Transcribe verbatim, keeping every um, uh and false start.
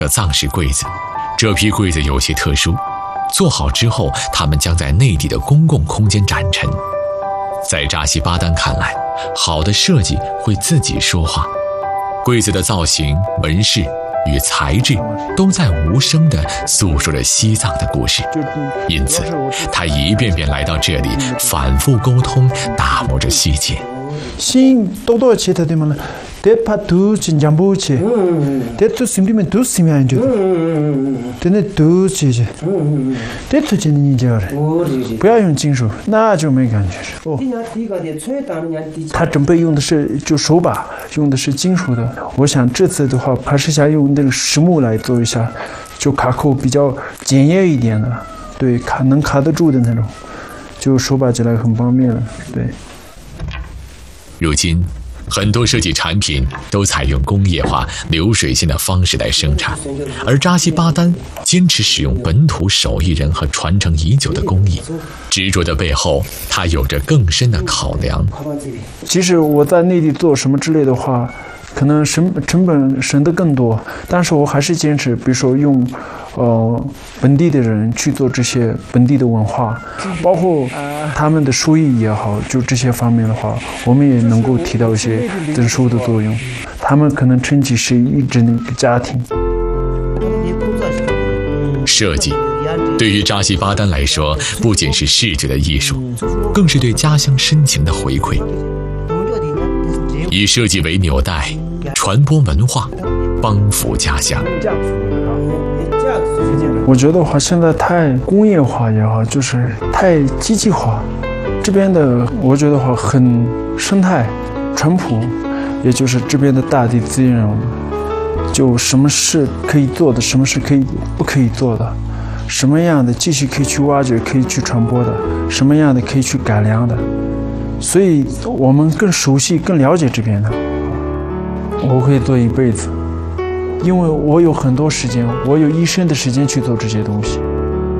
藏式柜子。这批柜子有些特殊，做好之后，他们将在内地的公共空间展陈。在扎西巴丹看来，好的设计会自己说话。柜子的造型、纹饰与材质都在无声地诉说着西藏的故事，因此他一遍遍来到这里，反复沟通，打磨着细节。 신 또도 치다 되면 대파 두 진jam부치 대투 심리면 두 심이야 이제 근데 두 지지 대투 지는 이제不要用金属那就没感觉哦他准备用的是就手把用的是金属的我想这次的话还是想用那个实木来做一下就卡扣比较简约一点的对卡能卡得住的那种就手把起来很方便了对如今，很多设计产品都采用工业化、流水线的方式来生产，而扎西巴丹坚持使用本土手艺人和传承已久的工艺。执着的背后，他有着更深的考量。 即使我在内地做什么之类的话，可能成成本省得更多，但是我还是坚持，比如说用呃本地的人去做这些本地的文化，包括他们的收益也好，就这些方面的话，我们也能够提到一些增收的作用。他们可能撑起是一整个家庭。 设计对于扎西巴丹来说，不仅是视觉的艺术，更是对家乡深情的回馈。以设计为纽带，传播文化，帮扶家乡。 我觉得话现在太工业化也好，就是太机器化。这边的我觉得话很生态、淳朴，也就是这边的大地资源，就什么是可以做的，什么是可以不可以做的，什么样的继续可以去挖掘、可以去传播的，什么样的可以去改良的。所以我们更熟悉、更了解这边的，我会做一辈子，因为我有很多时间，我有一生的时间去做这些东西。